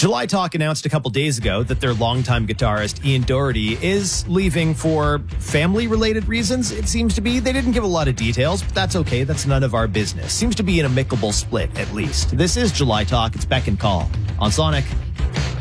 July Talk announced a couple days ago that their longtime guitarist Ian Doherty is leaving for family-related reasons, it seems to be. They didn't give a lot of details, but that's okay. That's none of our business. Seems to be an amicable split, at least. This is July Talk. It's Beck and Call on Sonic.